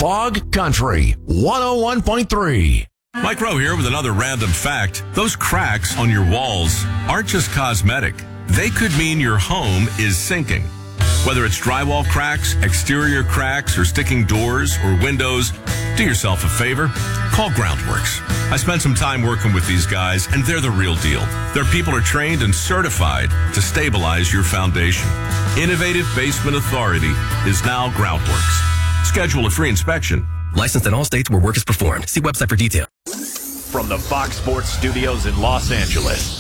Fog Country 101.3. Mike Rowe here with another random fact. Those cracks on your walls aren't just cosmetic. They could mean your home is sinking. Whether it's drywall cracks, exterior cracks, or sticking doors or windows, do yourself a favor. Call Groundworks. I spent some time working with these guys, and they're the real deal. Their people are trained and certified to stabilize your foundation. Innovative Basement Authority is now Groundworks. Schedule a free inspection. Licensed in all states where work is performed. See website for details. From the Fox Sports Studios in Los Angeles,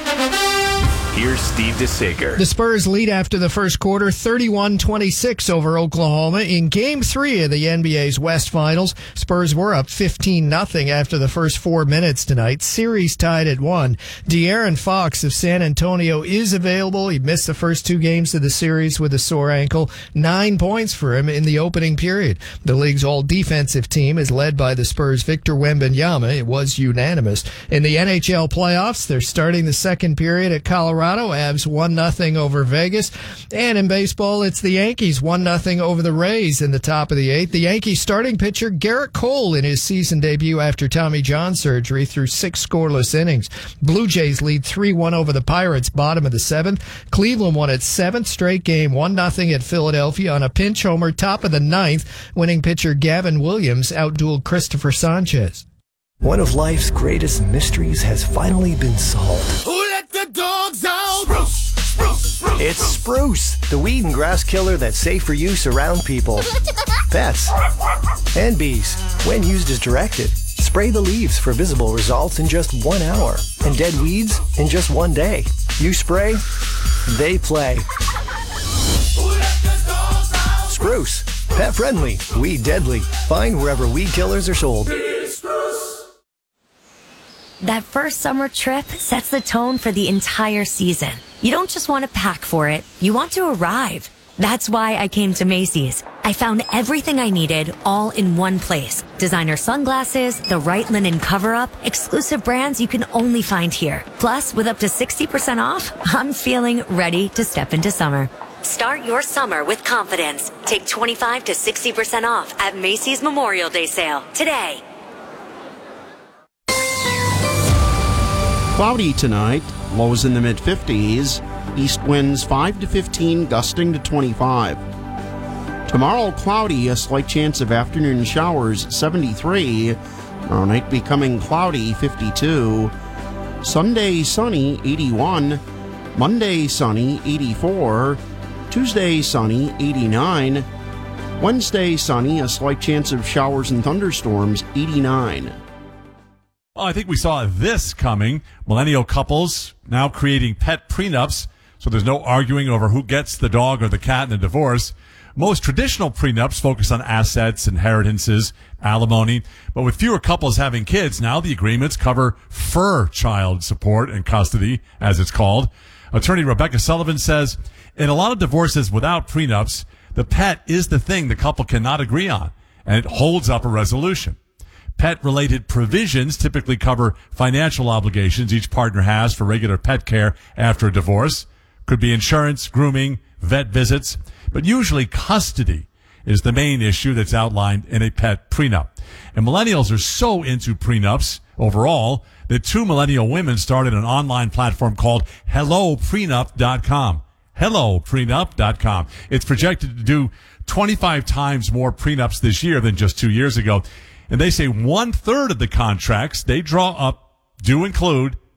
here's Steve DeSager. The Spurs lead after the first quarter, 31-26 over Oklahoma. In Game 3 of the NBA's West Finals, Spurs were up 15-0 after the first 4 minutes tonight. Series tied at 1. De'Aaron Fox of San Antonio is available. He missed the first 2 games of the series with a sore ankle. 9 points for him in the opening period. The league's all-defensive team is led by the Spurs' Victor Wembanyama. It was unanimous. In the NHL playoffs, they're starting the second period at Colorado. Avs 1-0 over Vegas. And in baseball, it's the Yankees 1-0 over the Rays in the top of the 8th. The Yankees starting pitcher Garrett Cole in his season debut after Tommy John surgery through 6 scoreless innings. Blue Jays lead 3-1 over the Pirates, bottom of the 7th. Cleveland won its 7th straight game, 1-0 at Philadelphia on a pinch homer, top of the 9th. Winning pitcher Gavin Williams outdueled Christopher Sanchez. One of life's greatest mysteries has finally been solved. Who let the dogs out? Spruce, spruce, spruce. It's Spruce, the weed and grass killer that's safe for use around people, pets, and bees. When used as directed, spray the leaves for visible results in just 1 hour, and dead weeds in just 1 day. You spray, they play. Who let the dogs out? Spruce, pet friendly, weed deadly. Find wherever weed killers are sold. That first summer trip sets the tone for the entire season. You don't just want to pack for it, you want to arrive. That's why I came to Macy's. I found everything I needed all in one place. Designer sunglasses, the right linen cover-up, exclusive brands you can only find here. Plus, with up to 60% off, I'm feeling ready to step into summer. Start your summer with confidence. Take 25 to 60% off at Macy's Memorial Day sale today. Cloudy tonight, lows in the mid-50s, east winds 5 to 15, gusting to 25. Tomorrow, cloudy, a slight chance of afternoon showers, 73. Tomorrow night becoming cloudy, 52. Sunday, sunny, 81. Monday, sunny, 84. Tuesday, sunny, 89. Wednesday, sunny, a slight chance of showers and thunderstorms, 89. Well, I think we saw this coming. Millennial couples now creating pet prenups, so there's no arguing over who gets the dog or the cat in a divorce. Most traditional prenups focus on assets, inheritances, alimony, but with fewer couples having kids, now the agreements cover fur child support and custody, as it's called. Attorney Rebecca Sullivan says, in a lot of divorces without prenups, the pet is the thing the couple cannot agree on, and it holds up a resolution. Pet-related provisions typically cover financial obligations each partner has for regular pet care after a divorce. Could be insurance, grooming, vet visits, but usually custody is the main issue that's outlined in a pet prenup. And millennials are so into prenups overall that 2 millennial women started an online platform called HelloPrenup.com. HelloPrenup.com. It's projected to do 25 times more prenups this year than just 2 years ago. And they say 1/3 of the contracts they draw up do include